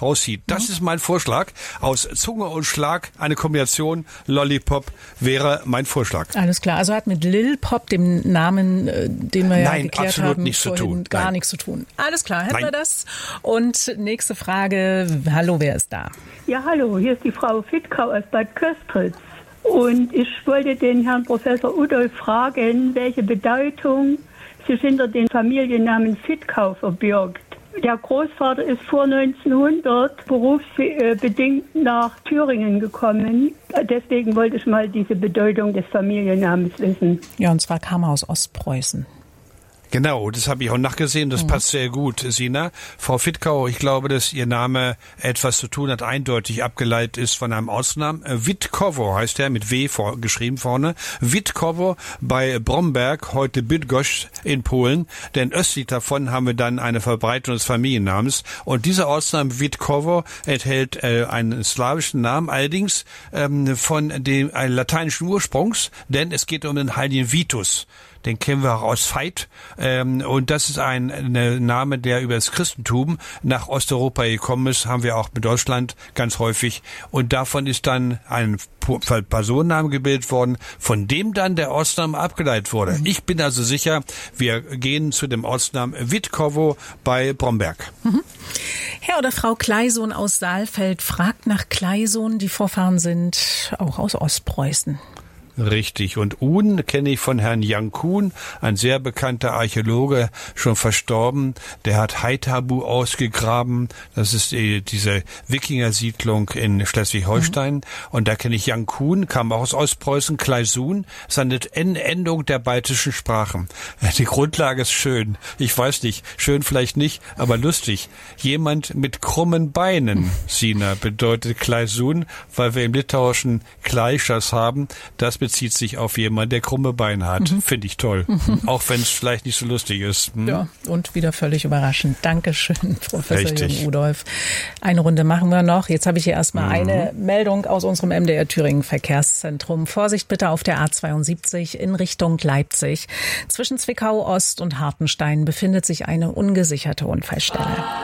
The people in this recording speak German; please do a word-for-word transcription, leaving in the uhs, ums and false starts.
rauszieht. Das mhm. ist mein Vorschlag. Aus Zunge und Schlag eine Kombination Lollipop wäre mein Vorschlag. Alles klar. Also hat mit Lil Pop, dem Namen, den wir Nein, ja geklärt absolut haben, nichts zu tun. gar Nein. nichts zu tun. Alles klar, hätten Nein. wir das. Und nächste Frage. Hallo, wer ist da? Ja, hallo, hier ist die Frau Fittkau aus Bad Köstritz. Und ich wollte den Herrn Professor Udolf fragen, welche Bedeutung sich hinter den Familiennamen Fittkau verbirgt. Der Großvater ist vor neunzehnhundert berufsbedingt nach Thüringen gekommen. Deswegen wollte ich mal diese Bedeutung des Familiennamens wissen. Ja, und zwar kam er aus Ostpreußen. Genau, das habe ich auch nachgesehen, das mhm. passt sehr gut, Sina. Frau Fittkau, ich glaube, dass Ihr Name etwas zu tun hat, eindeutig abgeleitet ist von einem Ortsnamen. Witkowo heißt er, mit W vor, geschrieben vorne. Witkowo bei Bromberg, heute Bydgoszcz in Polen. Denn östlich davon haben wir dann eine Verbreitung des Familiennamens. Und dieser Ortsname Witkowo enthält äh, einen slawischen Namen, allerdings ähm, von dem äh, lateinischen Ursprungs, denn es geht um den heiligen Vitus. Den kennen wir auch aus Veit. Ähm, und das ist ein, ein Name, der über das Christentum nach Osteuropa gekommen ist. Haben wir auch mit Deutschland ganz häufig. Und davon ist dann ein Personenname gebildet worden, von dem dann der Ortsname abgeleitet wurde. Mhm. Ich bin also sicher, wir gehen zu dem Ortsnamen Witkowo bei Bromberg. Mhm. Herr oder Frau Kleisohn aus Saalfeld fragt nach Kleisohn. Die Vorfahren sind auch aus Ostpreußen. Richtig. Und Un kenne ich von Herrn Jan Kuhn, ein sehr bekannter Archäologe, schon verstorben. Der hat Haithabu ausgegraben. Das ist die, diese Wikingersiedlung in Schleswig-Holstein. Mhm. Und da kenne ich Jan Kuhn, kam auch aus Ostpreußen. Kleisun ist eine Endung der baltischen Sprachen. Die Grundlage ist schön. Ich weiß nicht, schön vielleicht nicht, aber lustig. Jemand mit krummen Beinen, Sina, bedeutet Kleisun, weil wir im Litauischen Kleischas haben. Das bezieht sich auf jemanden, der krumme Beine hat. Mhm. Finde ich toll. Mhm. Auch wenn es vielleicht nicht so lustig ist. Hm? Ja, und wieder völlig überraschend. Dankeschön, Professor Richtig. Jürgen Udolf. Eine Runde machen wir noch. Jetzt habe ich hier erstmal mhm. eine Meldung aus unserem M D R Thüringen Verkehrszentrum. Vorsicht bitte auf der A zweiundsiebzig in Richtung Leipzig. Zwischen Zwickau Ost und Hartenstein befindet sich eine ungesicherte Unfallstelle.